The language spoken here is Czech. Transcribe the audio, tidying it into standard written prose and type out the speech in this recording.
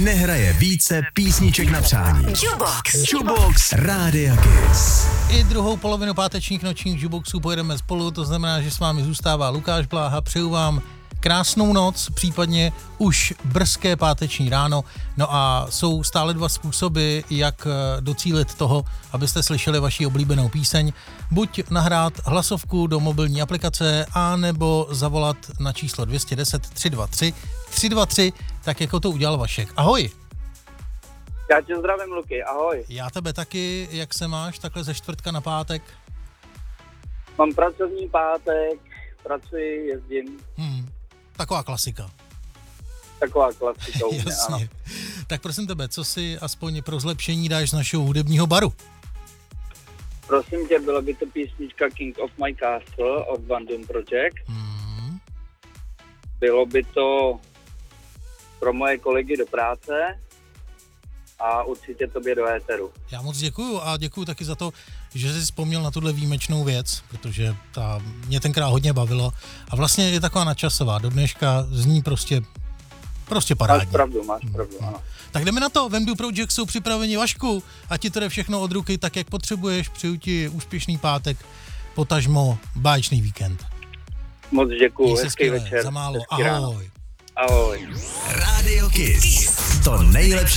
nehraje více písniček na přání. Jukebox Rádia Kiss. I druhou polovinu pátečních nočních Jukeboxů pojedeme spolu, to znamená, že s vámi zůstává Lukáš Bláha. Přeju vám krásnou noc, případně už brzké páteční ráno. No a jsou stále dva způsoby, jak docílit toho, abyste slyšeli vaši oblíbenou píseň. Buď nahrát hlasovku do mobilní aplikace, a nebo zavolat na číslo 210 323 323, tak jako to udělal Vašek. Ahoj! Já tě zdravím, Luky, ahoj. Já tebe taky, jak se máš takhle ze čtvrtka na pátek? Mám pracovní pátek, pracuji, jezdím. Taková klasika. Taková klasika u mě, Jasně. ano. Tak prosím tebe, co si aspoň pro zlepšení dáš z našeho hudebního baru? Prosím tě, byla by to písnička King of My Castle od Van Doom Project. Bylo by to pro moje kolegy do práce a určitě tobě do éteru. Já moc děkuju a děkuju taky za to, že jsi vzpomněl na tuhle výjimečnou věc, protože mě tenkrát hodně bavilo a vlastně je taková nadčasová. Do dneška zní prostě parádně. Máš pravdu, ano. Tak jdeme na to, Van Doom Project jsou připraveni, Vašku, a ti to jde všechno od ruky tak, jak potřebuješ. Přeju ti úspěšný pátek, potažmo báječný víkend. Moc děkuju, hezký skvěle, večer. Za málo, hezký ráno. ahoj. Ahoj. Radio Kiss. To nejlepší